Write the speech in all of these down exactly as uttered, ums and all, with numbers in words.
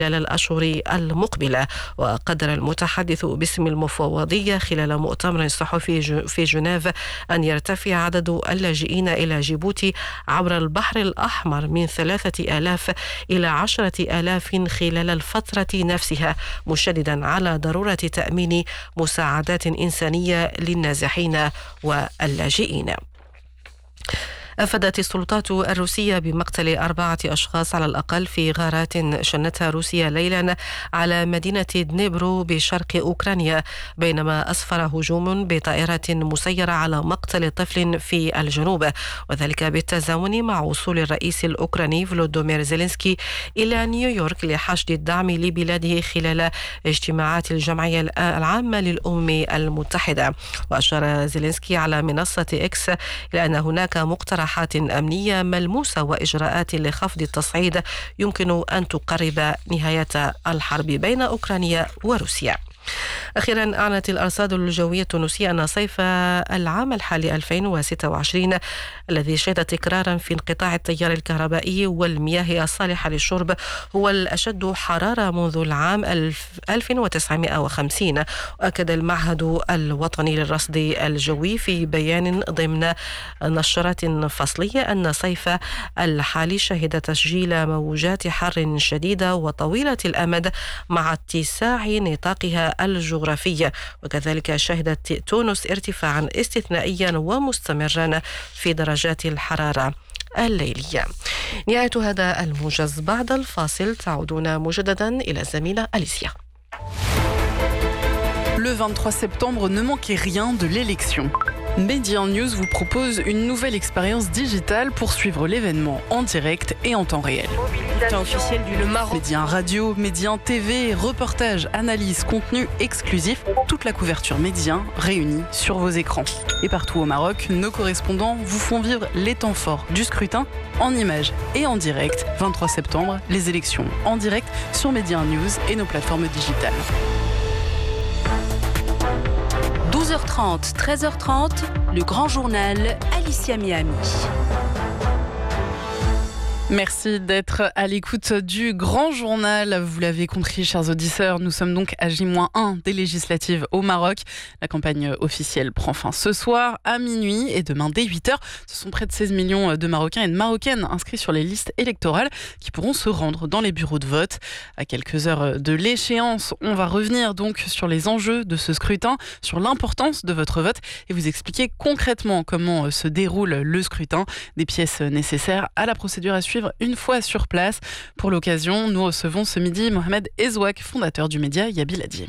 خلال الأشهر المقبلة. وقدر المتحدث باسم المفوضية خلال مؤتمر صحفي في جنيف أن يرتفع عدد اللاجئين إلى جيبوتي عبر البحر الأحمر من ثلاثة آلاف إلى عشرة آلاف خلال الفترة نفسها، مشددا على ضرورة تأمين مساعدات إنسانية للنازحين واللاجئين. أفادت السلطات الروسية بمقتل أربعة أشخاص على الأقل في غارات شنتها روسيا ليلا على مدينة دنيبرو بشرق أوكرانيا، بينما أسفر هجوم بطائرات مسيرة على مقتل طفل في الجنوب، وذلك بالتزامن مع وصول الرئيس الأوكراني فلودومير زيلينسكي إلى نيويورك لحشد الدعم لبلاده خلال اجتماعات الجمعية العامة للأمم المتحدة. وأشار زيلينسكي على منصة إكس إلى أن هناك مقترحات أمنية ملموسة وإجراءات لخفض التصعيد يمكن أن تقرب نهاية الحرب بين أوكرانيا وروسيا. أخيرا أعلنت الأرصاد الجوية التونسية أن صيف العام الحالي ألفين وستة وعشرين الذي شهد تكرارا في انقطاع التيار الكهربائي والمياه الصالحة للشرب هو الأشد حرارة منذ العام ألف وتسعمائة وخمسين. وأكد المعهد الوطني للرصد الجوي في بيان ضمن نشرة فصلية أن صيف الحالي شهد تسجيل موجات حر شديدة وطويلة الأمد مع اتساع نطاقها الجغرافية، وكذلك شهدت تونس ارتفاعا استثنائيا ومستمرا في درجات الحرارة الليلية. نهاية هذا الموجز. بعد الفاصل تعودون مجددا إلى الزميلة أليسيا. Le vingt-trois septembre, ne manquez rien de l'élection. Média News vous propose une nouvelle expérience digitale pour suivre l'événement en direct et en temps réel. Bulletin officiel du Le Maroc. Médias radio, médias T V, reportages, analyses, contenu exclusif, toute la couverture média réunie sur vos écrans. Et partout au Maroc, nos correspondants vous font vivre les temps forts du scrutin en images et en direct. vingt-trois septembre, les élections en direct sur Média News et nos plateformes digitales. douze heures trente, treize heures trente, le grand journal Alicia Miami. Merci d'être à l'écoute du grand journal. Vous l'avez compris, chers auditeurs, nous sommes donc à J moins un des législatives au Maroc. La campagne officielle prend fin ce soir à minuit et demain dès huit heures. Ce sont près de seize millions de Marocains et de Marocaines inscrits sur les listes électorales qui pourront se rendre dans les bureaux de vote. À quelques heures de l'échéance, on va revenir donc sur les enjeux de ce scrutin, sur l'importance de votre vote et vous expliquer concrètement comment se déroule le scrutin, des pièces nécessaires à la procédure à suivre une fois sur place. Pour l'occasion, nous recevons ce midi Mohamed Ezouak, fondateur du média Yabiladi.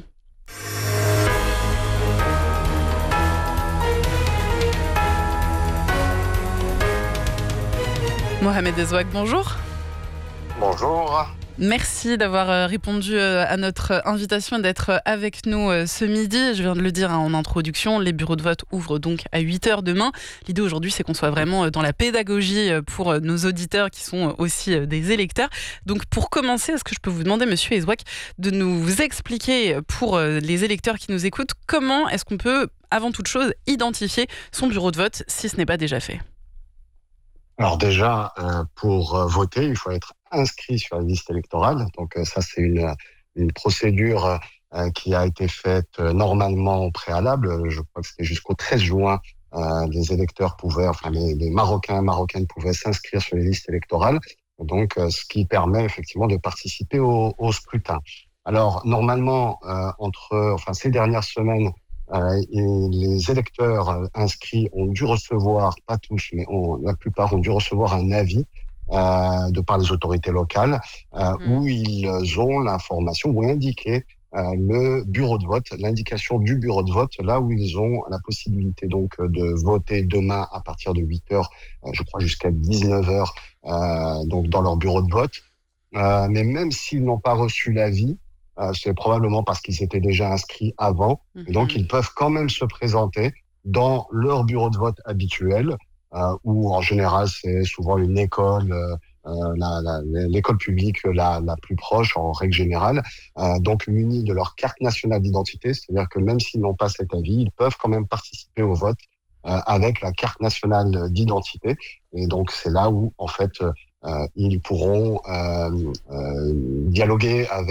Mohamed Ezouak, bonjour. Bonjour. Merci d'avoir répondu à notre invitation et d'être avec nous ce midi. Je viens de le dire en introduction, les bureaux de vote ouvrent donc à huit heures demain. L'idée aujourd'hui, c'est qu'on soit vraiment dans la pédagogie pour nos auditeurs qui sont aussi des électeurs. Donc pour commencer, est-ce que je peux vous demander, monsieur Ezouak, de nous expliquer pour les électeurs qui nous écoutent, comment est-ce qu'on peut, avant toute chose, identifier son bureau de vote si ce n'est pas déjà fait ? Alors déjà, euh, pour euh, voter, il faut être inscrit sur la liste électorale. Donc euh, ça, c'est une, une procédure euh, qui a été faite euh, normalement au préalable. Je crois que c'était jusqu'au treize juin. Euh, les électeurs pouvaient, enfin les, les Marocains et Marocaines pouvaient s'inscrire sur les listes électorales. Donc euh, ce qui permet effectivement de participer au, au scrutin. Alors normalement, euh, entre, enfin ces dernières semaines, Euh, et les électeurs inscrits ont dû recevoir, pas tous, mais ont, la plupart ont dû recevoir un avis euh, de par les autorités locales euh, mmh. où ils ont l'information ou indiqué euh, le bureau de vote, l'indication du bureau de vote, là où ils ont la possibilité donc de voter demain à partir de huit heures, euh, je crois jusqu'à dix-neuf heures, euh, donc dans leur bureau de vote. Euh, mais même s'ils n'ont pas reçu l'avis, Euh, c'est probablement parce qu'ils s'étaient déjà inscrits avant. Mm-hmm. Et donc, ils peuvent quand même se présenter dans leur bureau de vote habituel, euh, où en général, c'est souvent une école, euh, la, la, l'école publique la, la plus proche en règle générale, euh, donc munis de leur carte nationale d'identité. C'est-à-dire que même s'ils n'ont pas cet avis, ils peuvent quand même participer au vote euh, avec la carte nationale d'identité. Et donc, c'est là où, en fait, euh, ils pourront euh, euh, dialoguer avec